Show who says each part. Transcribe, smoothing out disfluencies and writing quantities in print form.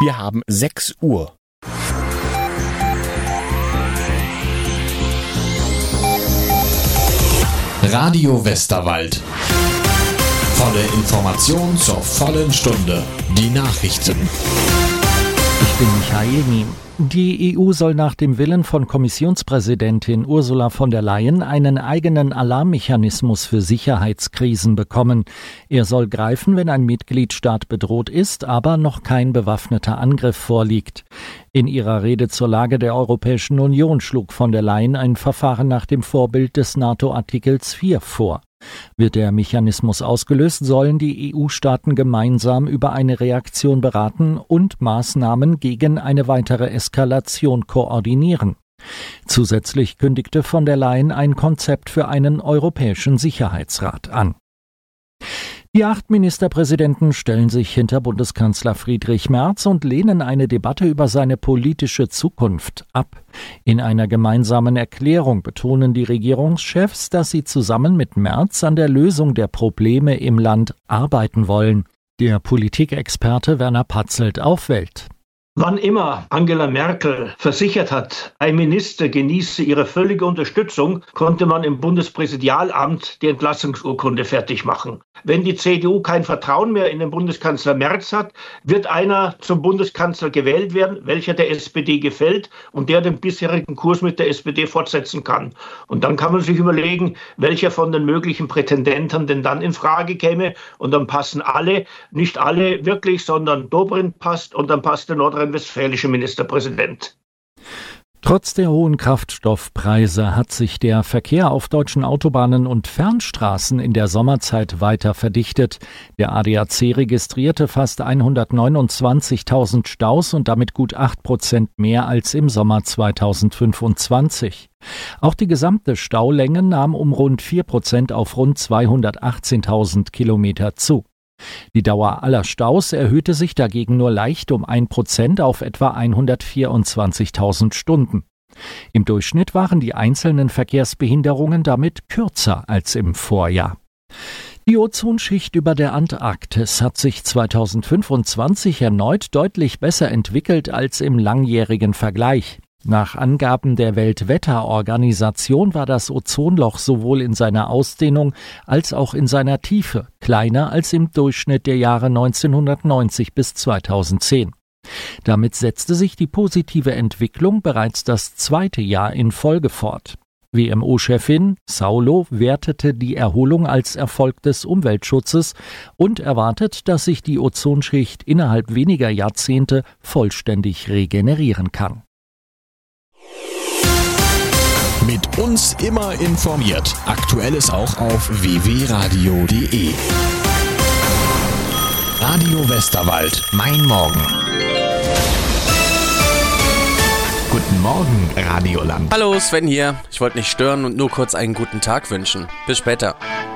Speaker 1: Wir haben 6 Uhr.
Speaker 2: Radio Westerwald. Volle Information zur vollen Stunde. Die Nachrichten.
Speaker 3: Ich bin Michael Niem. Die EU soll nach dem Willen von Kommissionspräsidentin Ursula von der Leyen einen eigenen Alarmmechanismus für Sicherheitskrisen bekommen. Er soll greifen, wenn ein Mitgliedstaat bedroht ist, aber noch kein bewaffneter Angriff vorliegt. In ihrer Rede zur Lage der Europäischen Union schlug von der Leyen ein Verfahren nach dem Vorbild des NATO-Artikels 4 vor. Wird der Mechanismus ausgelöst, sollen die EU-Staaten gemeinsam über eine Reaktion beraten und Maßnahmen gegen eine weitere Eskalation koordinieren. Zusätzlich kündigte von der Leyen ein Konzept für einen Europäischen Sicherheitsrat an. Die 8 Ministerpräsidenten stellen sich hinter Bundeskanzler Friedrich Merz und lehnen eine Debatte über seine politische Zukunft ab. In einer gemeinsamen Erklärung betonen die Regierungschefs, dass sie zusammen mit Merz an der Lösung der Probleme im Land arbeiten wollen. Der Politikexperte Werner Patzelt auf Welt.
Speaker 4: Wann immer Angela Merkel versichert hat, ein Minister genieße ihre völlige Unterstützung, konnte man im Bundespräsidialamt die Entlassungsurkunde fertig machen. Wenn die CDU kein Vertrauen mehr in den Bundeskanzler Merz hat, wird einer zum Bundeskanzler gewählt werden, welcher der SPD gefällt und der den bisherigen Kurs mit der SPD fortsetzen kann. Und dann kann man sich überlegen, welcher von den möglichen Prätendenten denn dann in Frage käme. Und dann passen alle, nicht alle wirklich, sondern Dobrindt passt und dann passt der nordrhein-westfälische Ministerpräsident.
Speaker 3: Trotz der hohen Kraftstoffpreise hat sich der Verkehr auf deutschen Autobahnen und Fernstraßen in der Sommerzeit weiter verdichtet. Der ADAC registrierte fast 129.000 Staus und damit gut 8% mehr als im Sommer 2025. Auch die gesamte Staulänge nahm um rund 4% auf rund 218.000 Kilometer zu. Die Dauer aller Staus erhöhte sich dagegen nur leicht um 1% auf etwa 124.000 Stunden. Im Durchschnitt waren die einzelnen Verkehrsbehinderungen damit kürzer als im Vorjahr. Die Ozonschicht über der Antarktis hat sich 2025 erneut deutlich besser entwickelt als im langjährigen Vergleich. Nach Angaben der Weltwetterorganisation war das Ozonloch sowohl in seiner Ausdehnung als auch in seiner Tiefe kleiner als im Durchschnitt der Jahre 1990 bis 2010. Damit setzte sich die positive Entwicklung bereits das 2. Jahr in Folge fort. WMO-Chefin Saulo wertete die Erholung als Erfolg des Umweltschutzes und erwartet, dass sich die Ozonschicht innerhalb weniger Jahrzehnte vollständig regenerieren kann.
Speaker 2: Mit uns immer informiert. Aktuelles auch auf www.radio.de. Radio Westerwald. Mein Morgen. Guten Morgen, Radioland.
Speaker 5: Hallo, Sven hier. Ich wollte nicht stören und nur kurz einen guten Tag wünschen. Bis später.